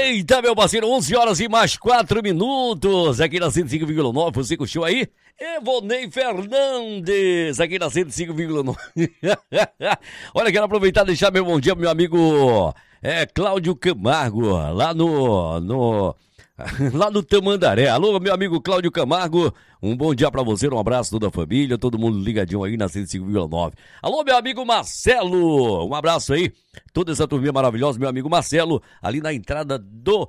Eita, meu parceiro, 11 horas e mais 4 minutos, aqui na 105,9, você curtiu aí? Evonei Fernandes, aqui na 105,9. Olha, quero aproveitar e deixar meu bom dia pro meu amigo Cláudio Camargo, lá no Tamandaré. Alô, meu amigo Cláudio Camargo, um bom dia pra você, um abraço toda a família, todo mundo ligadinho aí na 105,9. Alô, meu amigo Marcelo, um abraço aí, toda essa turminha maravilhosa, meu amigo Marcelo, ali na entrada do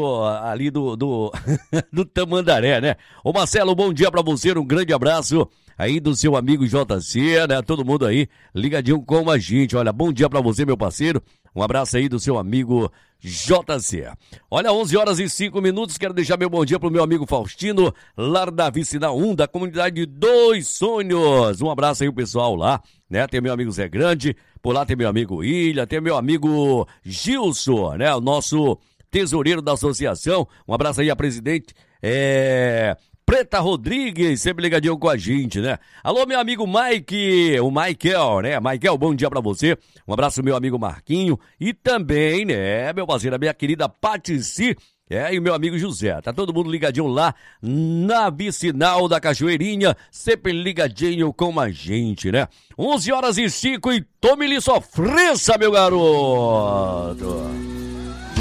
Tamandaré, né? Ô Marcelo, bom dia pra você, um grande abraço aí do seu amigo JC, né? Todo mundo aí ligadinho com a gente. Olha, bom dia pra você, meu parceiro. Um abraço aí do seu amigo JC. Olha, 11 horas e 5 minutos, quero deixar meu bom dia pro meu amigo Faustino, lá da Vicinal 1, da comunidade Dois Sonhos. Um abraço aí o pessoal lá, né? Tem meu amigo Zé Grande, por lá tem meu amigo Ilha, tem meu amigo Gilson, né? O nosso tesoureiro da associação. Um abraço aí a presidente, Preta Rodrigues, sempre ligadinho com a gente, né? Alô, meu amigo Mike, o Michael, né? Michael, bom dia pra você. Um abraço, meu amigo Marquinho. E também, né, meu parceiro, a minha querida Patici, e o meu amigo José. Tá todo mundo ligadinho lá na Vicinal da Cachoeirinha, sempre ligadinho com a gente, né? 11 horas e 5 e tome-lhe sofrência, meu garoto.